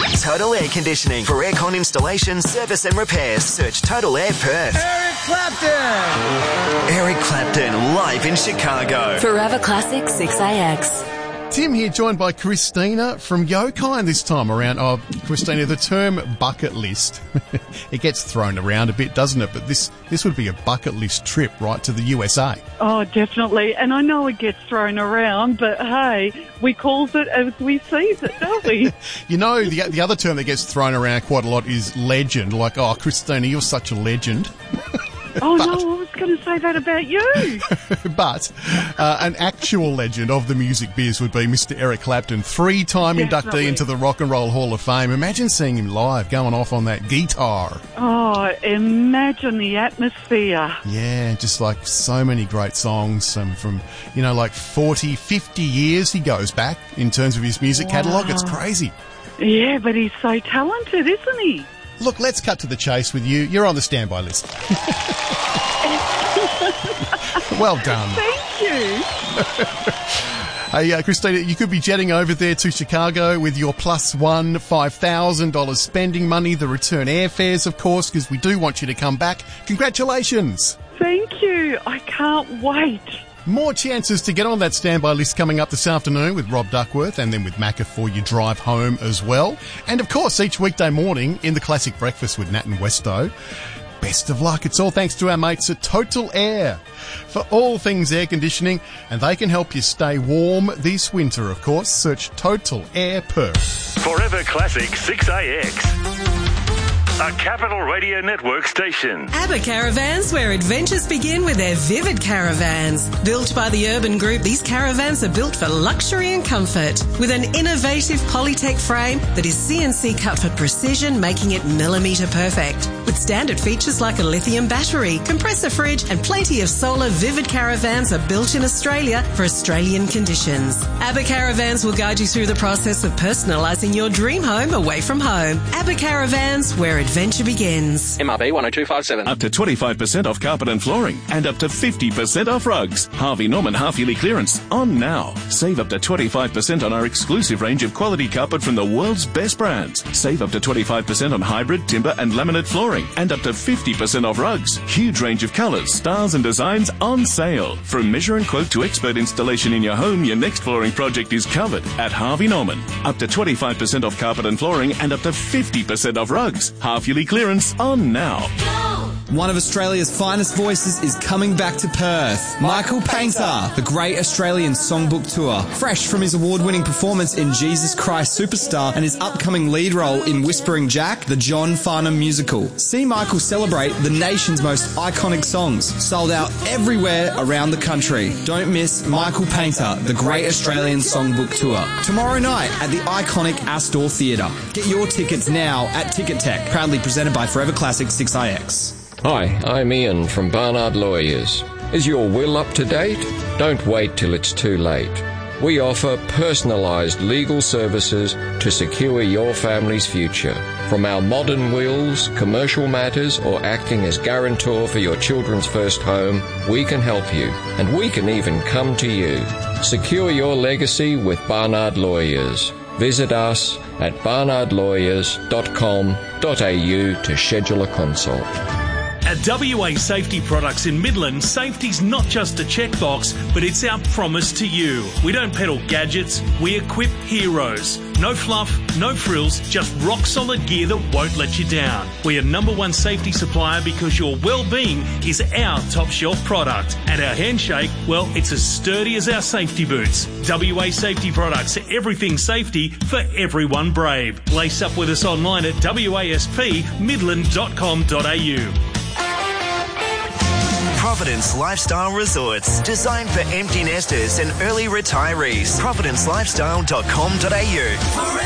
Total Air Conditioning. For aircon installation, service and repairs, search Total Air Perth. Eric Clapton! Eric Clapton, live in Chicago. Forever Classic 6AX. Tim here, joined by Christina from Yokind this time around. Oh, Christina, the term bucket list, it gets thrown around a bit, doesn't it? But this would be a bucket list trip right to the USA. Oh, definitely. And I know it gets thrown around, but hey, we calls it as we sees it, don't we? You know, the other term that gets thrown around quite a lot is legend. Like, oh, Christina, you're such a legend. Oh, no, I was going to say that about you. But an actual legend of the music biz would be Mr. Eric Clapton, three-time inductee into the Rock and Roll Hall of Fame. Imagine seeing him live going off on that guitar. Oh, imagine the atmosphere. Yeah, just like so many great songs from, you know, like 40, 50 years he goes back in terms of his music catalogue. It's crazy. Yeah, but he's so talented, isn't he? Look, let's cut to the chase with you. You're on the standby list. Well done. Thank you. Hey, Christina, you could be jetting over there to Chicago with your plus one $5,000 spending money, the return airfares, of course, because we do want you to come back. Congratulations. Thank you. I can't wait. More chances to get on that standby list coming up this afternoon with Rob Duckworth and then with Macca for your drive home as well. And, of course, each weekday morning in the Classic Breakfast with Nat and Westo. Best of luck. It's all thanks to our mates at Total Air for all things air conditioning, and they can help you stay warm this winter, of course. Search Total Air Perth. Forever Classic 6AX. A Capital Radio Network station. ABBA Caravans, where adventures begin with their vivid caravans. Built by the Urban Group, these caravans are built for luxury and comfort. With an innovative Polytech frame that is CNC cut for precision, making it millimetre perfect. With standard features like a lithium battery, compressor fridge and plenty of solar, Vivid Caravans are built in Australia for Australian conditions. ABBA Caravans will guide you through the process of personalising your dream home away from home. ABBA Caravans, where adventure begins. MRB 10257. Up to 25% off carpet and flooring and up to 50% off rugs. Harvey Norman half-yearly clearance on now. Save up to 25% on our exclusive range of quality carpet from the world's best brands. Save up to 25% on hybrid, timber and laminate flooring and up to 50% off rugs. Huge range of colours, styles and designs on sale. From measure and quote to expert installation in your home, your next flooring project is covered at Harvey Norman. Up to 25% off carpet and flooring and up to 50% off rugs. Half-yearly clearance on now. One of Australia's finest voices is coming back to Perth. Michael Painter, the Great Australian Songbook Tour. Fresh from his award-winning performance in Jesus Christ Superstar and his upcoming lead role in Whispering Jack, the John Farnham musical. See Michael celebrate the nation's most iconic songs. Sold out everywhere around the country. Don't miss Michael Painter, the Great Australian Songbook Tour. Tomorrow night at the iconic Astor Theatre. Get your tickets now at Ticket Tech. Proudly presented by Forever Classic 6IX. Hi, I'm Ian from Barnard Lawyers. Is your will up to date? Don't wait till it's too late. We offer personalised legal services to secure your family's future. From our modern wills, commercial matters, or acting as guarantor for your children's first home, we can help you, and we can even come to you. Secure your legacy with Barnard Lawyers. Visit us at barnardlawyers.com.au to schedule a consult. At WA Safety Products in Midland, safety's not just a checkbox, but it's our promise to you. We don't peddle gadgets, we equip heroes. No fluff, no frills, just rock-solid gear that won't let you down. We are #1 safety supplier because your well-being is our top-shelf product. And our handshake, well, it's as sturdy as our safety boots. WA Safety Products, everything safety for everyone brave. Lace up with us online at waspmidland.com.au. Providence Lifestyle Resorts, designed for empty nesters and early retirees. providencelifestyle.com.au.